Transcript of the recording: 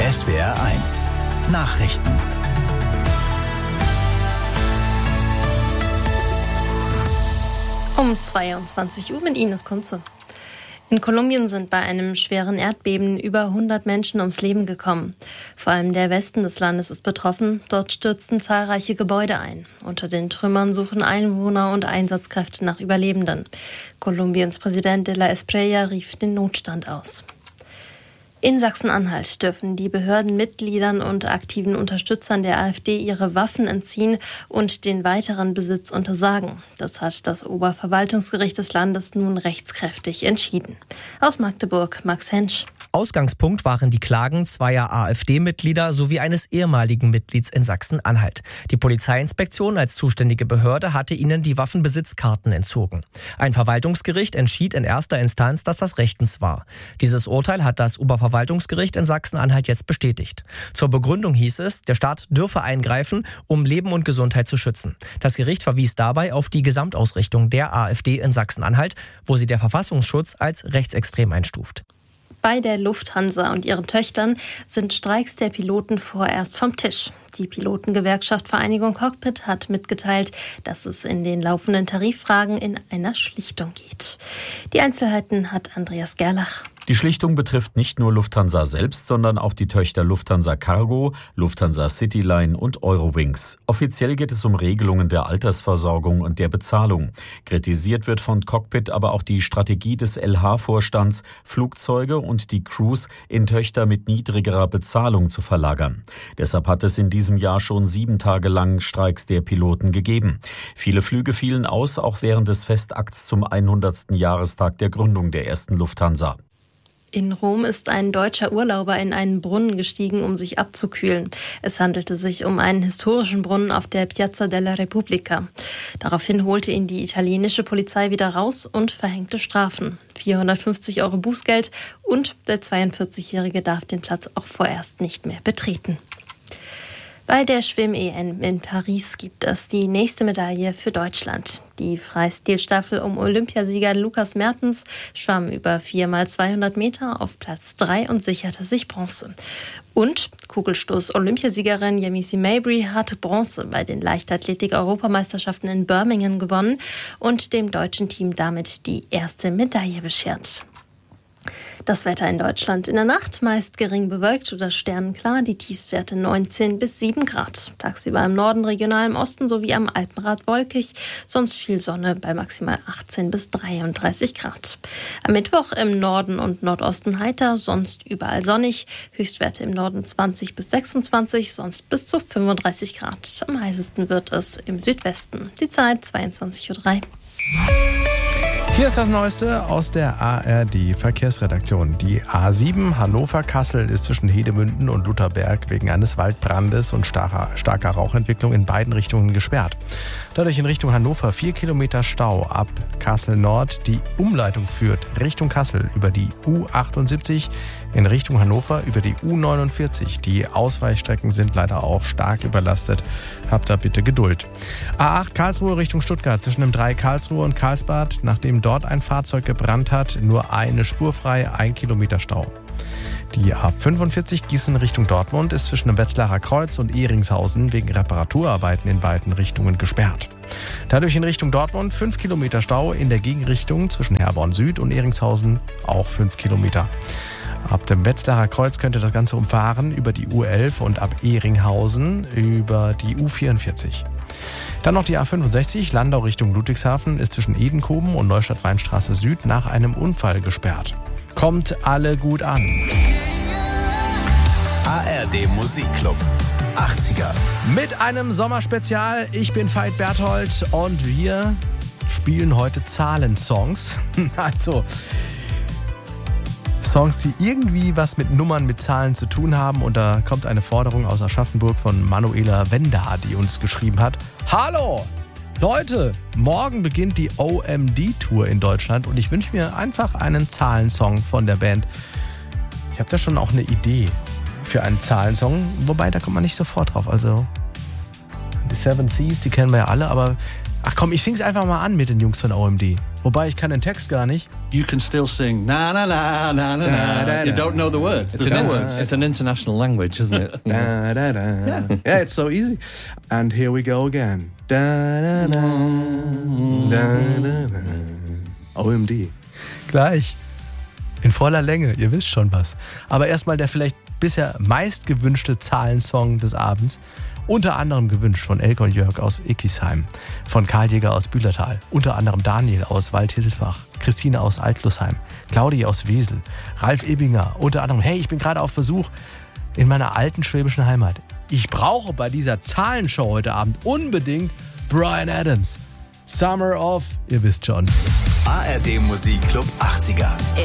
SWR1 Nachrichten. Um 22 Uhr mit Ines Kunze. In Kolumbien sind bei einem schweren Erdbeben über 100 Menschen ums Leben gekommen. Vor allem der Westen des Landes ist betroffen. Dort stürzten zahlreiche Gebäude ein. Unter den Trümmern suchen Einwohner und Einsatzkräfte nach Überlebenden. Kolumbiens Präsident de la Espriella rief den Notstand aus. In Sachsen-Anhalt dürfen die Behörden Mitgliedern und aktiven Unterstützern der AfD ihre Waffen entziehen und den weiteren Besitz untersagen. Das hat das Oberverwaltungsgericht des Landes nun rechtskräftig entschieden. Aus Magdeburg, Max Hensch. Ausgangspunkt waren die Klagen zweier AfD-Mitglieder sowie eines ehemaligen Mitglieds in Sachsen-Anhalt. Die Polizeiinspektion als zuständige Behörde hatte ihnen die Waffenbesitzkarten entzogen. Ein Verwaltungsgericht entschied in erster Instanz, dass das rechtens war. Dieses Urteil hat das Oberverwaltungsgericht in Sachsen-Anhalt jetzt bestätigt. Zur Begründung hieß es, der Staat dürfe eingreifen, um Leben und Gesundheit zu schützen. Das Gericht verwies dabei auf die Gesamtausrichtung der AfD in Sachsen-Anhalt, wo sie der Verfassungsschutz als rechtsextrem einstuft. Bei der Lufthansa und ihren Töchtern sind Streiks der Piloten vorerst vom Tisch. Die Pilotengewerkschaft Vereinigung Cockpit hat mitgeteilt, dass es in den laufenden Tariffragen in einer Schlichtung geht. Die Einzelheiten hat Andreas Gerlach. Die Schlichtung betrifft nicht nur Lufthansa selbst, sondern auch die Töchter Lufthansa Cargo, Lufthansa Cityline und Eurowings. Offiziell geht es um Regelungen der Altersversorgung und der Bezahlung. Kritisiert wird von Cockpit aber auch die Strategie des LH-Vorstands, Flugzeuge und die Crews in Töchter mit niedrigerer Bezahlung zu verlagern. Deshalb hat es in diesem Jahr schon 7 Tage lang Streiks der Piloten gegeben. Viele Flüge fielen aus, auch während des Festakts zum 100. Jahrestag der Gründung der ersten Lufthansa. In Rom ist ein deutscher Urlauber in einen Brunnen gestiegen, um sich abzukühlen. Es handelte sich um einen historischen Brunnen auf der Piazza della Repubblica. Daraufhin holte ihn die italienische Polizei wieder raus und verhängte Strafen. 450 € Bußgeld und der 42-Jährige darf den Platz auch vorerst nicht mehr betreten. Bei der Schwimm-EM in Paris gibt es die nächste Medaille für Deutschland. Die Freistilstaffel um Olympiasieger Lukas Mertens schwamm über 4x200 Meter auf Platz 3 und sicherte sich Bronze. Und Kugelstoß-Olympiasiegerin Yemisi Mabry hat Bronze bei den Leichtathletik-Europameisterschaften in Birmingham gewonnen und dem deutschen Team damit die erste Medaille beschert. Das Wetter in Deutschland in der Nacht meist gering bewölkt oder sternenklar, die Tiefstwerte 19 bis 7 Grad. Tagsüber im Norden, regional im Osten sowie am Alpenrad wolkig, sonst viel Sonne bei maximal 18 bis 33 Grad. Am Mittwoch im Norden und Nordosten heiter, sonst überall sonnig, Höchstwerte im Norden 20 bis 26, sonst bis zu 35 Grad. Am heißesten wird es im Südwesten. Die Zeit 22:03 Uhr. Hier ist das Neueste aus der ARD-Verkehrsredaktion. Die A7 Hannover-Kassel ist zwischen Hedemünden und Lutherberg wegen eines Waldbrandes und starker Rauchentwicklung in beiden Richtungen gesperrt. Dadurch in Richtung Hannover 4 Kilometer Stau ab Kassel Nord. Die Umleitung führt Richtung Kassel über die U78, in Richtung Hannover über die U49. Die Ausweichstrecken sind leider auch stark überlastet. Habt da bitte Geduld. A8 Karlsruhe Richtung Stuttgart zwischen dem 3 Karlsruhe und Karlsbad, nachdem dort ein Fahrzeug gebrannt hat, nur eine Spur frei, 1 Kilometer Stau. Die A45 Gießen Richtung Dortmund ist zwischen dem Wetzlarer Kreuz und Ehringshausen wegen Reparaturarbeiten in beiden Richtungen gesperrt. Dadurch in Richtung Dortmund 5 Kilometer Stau, in der Gegenrichtung zwischen Herborn Süd und Ehringshausen auch 5 Kilometer. Ab dem Wetzlarer Kreuz könnte das Ganze umfahren über die U11 und ab Ehringhausen über die U44. Dann noch die A65 Landau Richtung Ludwigshafen ist zwischen Edenkoben und Neustadt-Weinstraße Süd nach einem Unfall gesperrt. Kommt alle gut an. ARD Musikclub 80er. Mit einem Sommerspezial. Ich bin Veit Berthold und wir spielen heute Zahlensongs. Also Songs, die irgendwie was mit Nummern, mit Zahlen zu tun haben. Und da kommt eine Forderung aus Aschaffenburg von Manuela Wenda, die uns geschrieben hat. Hallo! Leute, morgen beginnt die OMD-Tour in Deutschland und ich wünsche mir einfach einen Zahlensong von der Band. Ich habe da schon auch eine Idee für einen Zahlensong, wobei da kommt man nicht sofort drauf. Also die Seven Seas, die kennen wir ja alle, aber ach komm, ich sing's einfach mal an mit den Jungs von OMD. Wobei ich kann den Text gar nicht. you can still sing na na na na na na. You don't know the words. It's an international language, isn't it? Da, da, da. Yeah, it's so easy. And here we go again. Da, da, da. Da, da, da. OMD. Gleich. In voller Länge, ihr wisst schon was. Aber erstmal der vielleicht bisher meistgewünschte Zahlensong des Abends. Unter anderem gewünscht von Elke und Jörg aus Ickisheim, von Karl Jäger aus Bühlertal, unter anderem Daniel aus Waldhilsbach, Christine aus Altlusheim, Claudia aus Wesel, Ralf Ebinger, unter anderem, hey, ich bin gerade auf Besuch in meiner alten schwäbischen Heimat. Ich brauche bei dieser Zahlenshow heute Abend unbedingt Bryan Adams. Summer of, ihr wisst schon. ARD Musikclub 80er.